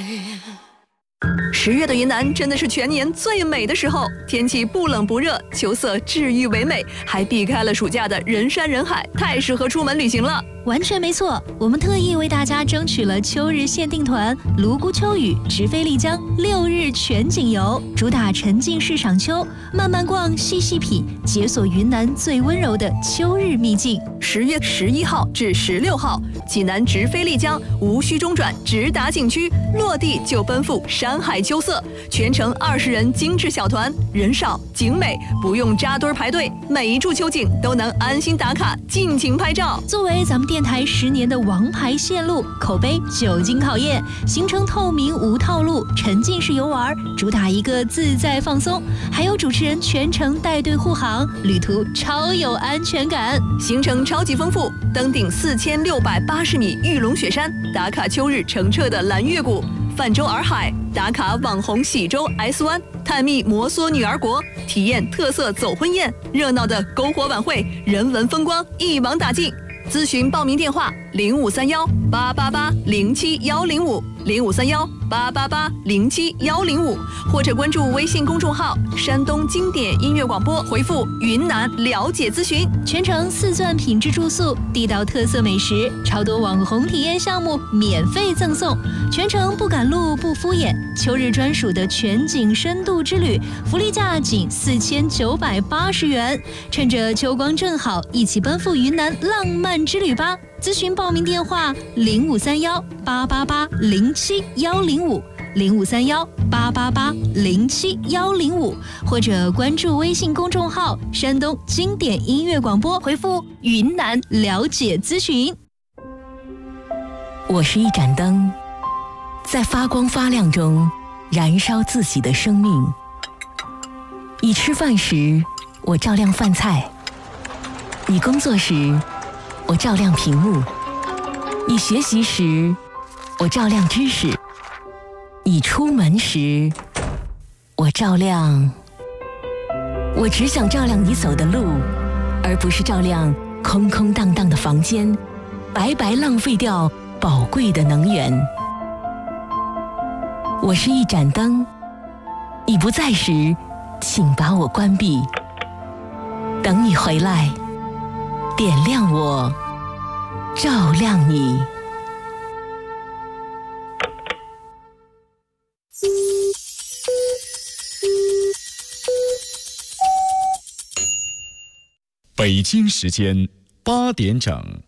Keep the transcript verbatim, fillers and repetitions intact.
十月的云南真的是全年最美的时候，天气不冷不热，秋色治愈唯美，还避开了暑假的人山人海，太适合出门旅行了。 完全没错，我们特意为大家争取了秋日限定团泸沽秋雨直飞丽江六日全景游，主打沉浸式赏秋，慢慢逛，细细品，解锁云南最温柔的秋日秘境。 十月十一号至十六号，济南直飞丽江，无需中转，直达景区，落地就奔赴山海秋色，全程二十人精致小团，人少景美，不用扎堆排队，每一处秋景都能安心打卡，尽情拍照。 作为咱们电台十年的王牌线路，口碑久经考验，行程透明无套路，沉浸式游玩，主打一个自在放松，还有主持人全程带队护航，旅途超有安全感。 行程超级丰富，登顶四千六百八十米玉龙雪山，打卡秋日澄澈的蓝月谷，泛舟洱海，打卡网红喜洲 S 湾，探秘摩梭女儿国，体验特色走婚宴，热闹的篝火晚会，人文风光一网打尽。咨询报名电话：零五三幺八八八零七幺零五，零五三幺八八八零七幺零五，或者关注微信公众号“山东经典音乐广播”，回复“云南了解咨询”。 全程四钻品质住宿，地道特色美食，超多网红体验项目免费赠送，全程不赶路不敷衍。秋日专属的全景深度之旅，福利价仅四千九百八十元，趁着秋光正好，一起奔赴云南浪漫之旅吧！咨询报名电话：零五三幺八八八零七幺零五，零五三幺八八八零七幺零五，或者关注微信公众号“山东经典音乐广播”，回复“云南了解咨询”。 我是一盏灯，在发光发亮中燃烧自己的生命。你吃饭时，我照亮饭菜；你工作时，我照亮屏幕；你学习时，我照亮知识；你出门时，我照亮。我只想照亮你走的路，而不是照亮空空荡荡的房间，白白浪费掉宝贵的能源。我是一盏灯，你不在时，请把我关闭。等你回来，点亮我，照亮你。 北京时间八点整。